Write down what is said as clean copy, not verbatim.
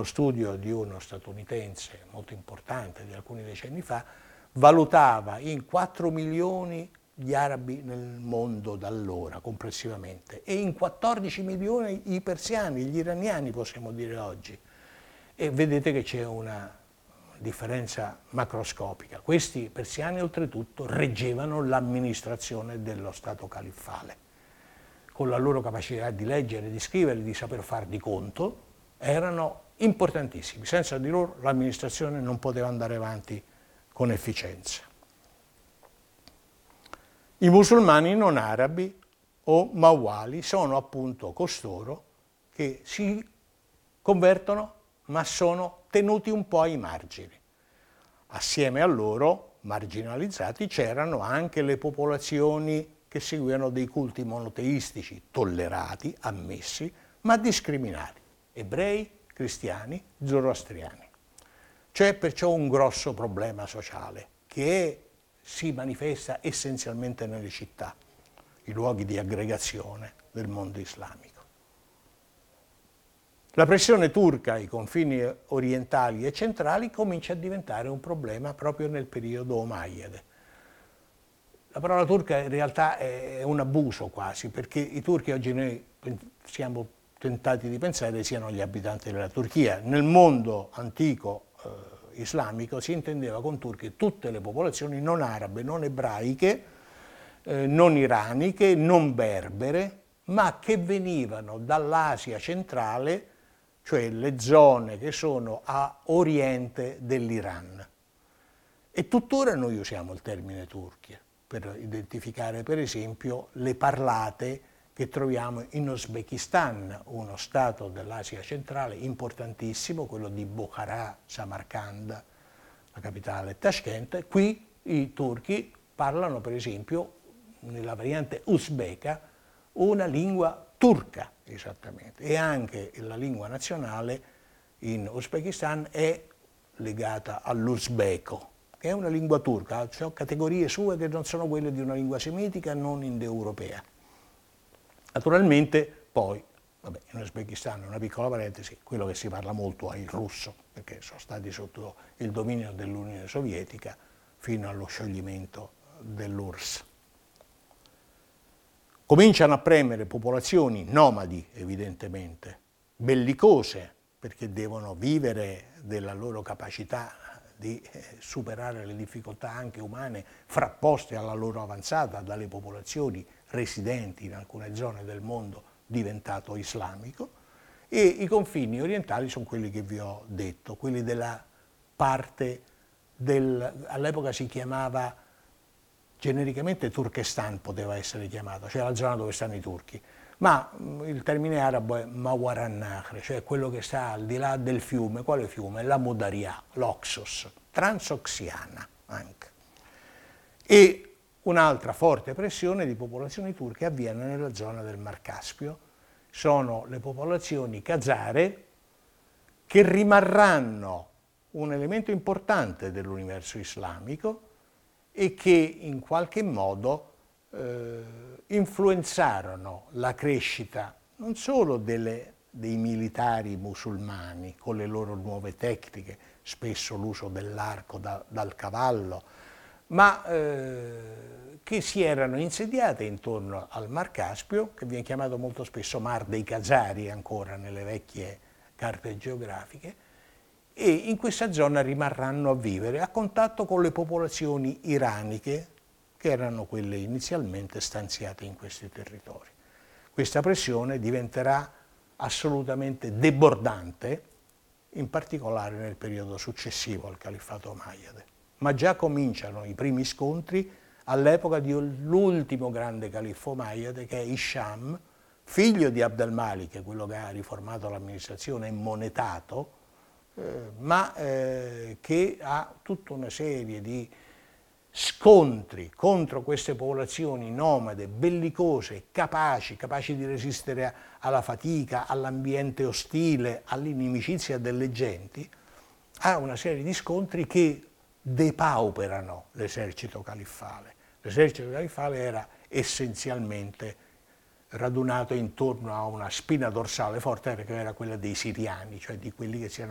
uno studio di uno statunitense molto importante di alcuni decenni fa, valutava in 4 milioni gli arabi nel mondo da allora complessivamente e in 14 milioni i persiani, gli iraniani possiamo dire oggi. E vedete che c'è una differenza macroscopica. Questi persiani oltretutto reggevano l'amministrazione dello Stato califfale. Con la loro capacità di leggere, di scrivere, di saper far di conto, erano importantissimi. Senza di loro l'amministrazione non poteva andare avanti con efficienza. I musulmani non arabi o mawali sono appunto costoro che si convertono ma sono tenuti un po' ai margini. Assieme a loro, marginalizzati, c'erano anche le popolazioni che seguivano dei culti monoteistici, tollerati, ammessi, ma discriminati, ebrei, cristiani, zoroastriani. C'è perciò un grosso problema sociale che si manifesta essenzialmente nelle città, i luoghi di aggregazione del mondo islamico. La pressione turca ai confini orientali e centrali comincia a diventare un problema proprio nel periodo omayyade. La parola turca in realtà è un abuso quasi, perché i turchi oggi noi siamo tentati di pensare siano gli abitanti della Turchia. Nel mondo antico islamico si intendeva con turchi tutte le popolazioni non arabe, non ebraiche, non iraniche, non berbere, ma che venivano dall'Asia centrale, cioè le zone che sono a oriente dell'Iran. E tuttora noi usiamo il termine Turchia per identificare per esempio le parlate che troviamo in Uzbekistan, uno stato dell'Asia centrale importantissimo, quello di Bukhara, Samarkand, la capitale Tashkent. Qui i turchi parlano per esempio nella variante uzbeka una lingua turca esattamente, e anche la lingua nazionale in Uzbekistan è legata all'uzbeko, che è una lingua turca, ha categorie sue che non sono quelle di una lingua semitica non indoeuropea. Naturalmente poi, in Uzbekistan, una piccola parentesi, quello che si parla molto è il russo, perché sono stati sotto il dominio dell'Unione Sovietica fino allo scioglimento dell'URSS. Cominciano a premere popolazioni nomadi, evidentemente, bellicose, perché devono vivere della loro capacità di superare le difficoltà anche umane frapposte alla loro avanzata dalle popolazioni residenti in alcune zone del mondo diventato islamico, e i confini orientali sono quelli che vi ho detto, quelli della parte all'epoca si chiamava genericamente Turkestan, poteva essere chiamato, cioè la zona dove stanno i turchi, ma il termine arabo è Mawarannahr, cioè quello che sta al di là del fiume. Quale fiume? La Mudarya, l'Oxus, transoxiana anche. E un'altra forte pressione di popolazioni turche avviene nella zona del Mar Caspio. Sono le popolazioni khazare che rimarranno un elemento importante dell'universo islamico e che in qualche modo influenzarono la crescita non solo dei militari musulmani con le loro nuove tecniche, spesso l'uso dell'arco dal cavallo, ma che si erano insediate intorno al Mar Caspio, che viene chiamato molto spesso Mar dei Khazari ancora nelle vecchie carte geografiche, e in questa zona rimarranno a vivere a contatto con le popolazioni iraniche, che erano quelle inizialmente stanziate in questi territori. Questa pressione diventerà assolutamente debordante, in particolare nel periodo successivo al califfato omayyade. Ma già cominciano i primi scontri all'epoca dell'ultimo grande califfo omayyade, che è Hisham, figlio di Abd al-Malik, quello che ha riformato l'amministrazione e monetato, ma che ha tutta una serie di scontri contro queste popolazioni nomade, bellicose, capaci di resistere alla fatica, all'ambiente ostile, all'inimicizia delle genti. Ha una serie di scontri che depauperano l'esercito califfale. L'esercito califfale era essenzialmente radunato intorno a una spina dorsale forte, che era quella dei siriani, cioè di quelli che si erano